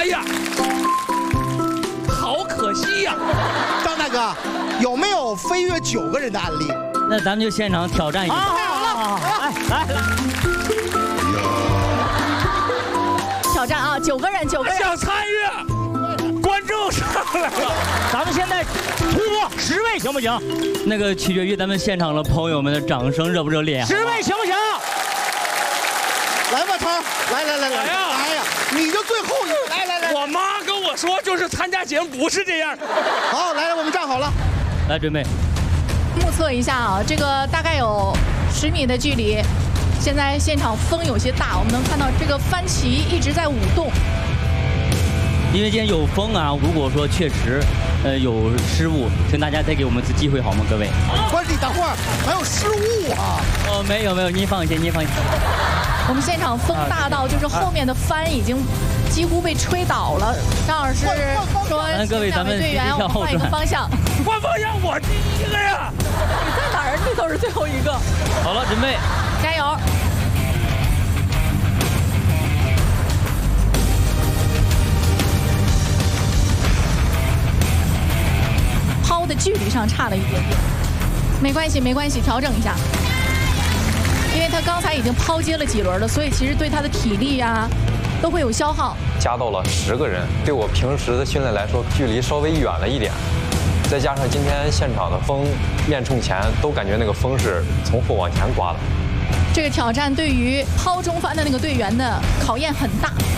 哎呀，好可惜呀！ 张大哥，有没有飞跃9个人的案例？ 那咱们就现场挑战一下。 好， 来， 挑战啊，9个人。 想参与，观众上来了。 咱们现在突破10位行不行？那个取决于咱们现场的朋友们的掌声热不热烈。10位行不行？ 来吧，超，来呀，你就最后一个，来。 我妈跟我说，就是参加节目不是这样。 好，来，我们站好了， 来准备。 目测一下啊，这个大概有10米的距离。现在现场风有些大，我们能看到这个帆旗一直在舞动。 因为今天有风啊，如果说确实有失误，请大家再给我们一次机会好吗，各位？ 不是你等会儿还有失误啊？ 哦，没有，您放心。 我们现场风大到就是后面的帆已经几乎被吹倒了。张老师说， 各位咱们队员，我们换一个方向。 换方向，我第1个呀！ 你在哪儿？你都是最后一个。 好了，准备， 加油！抛的距离上差了一点点，没关系，调整一下。因为他刚才已经抛接了几轮了，所以其实对他的体力呀都会有消耗。 加到了10个人，对我平时的训练来说，距离稍微远了一点。再加上今天现场的风面冲前，都感觉那个风是从后往前刮的。 这个挑战对于抛中帆的那个队员的考验很大。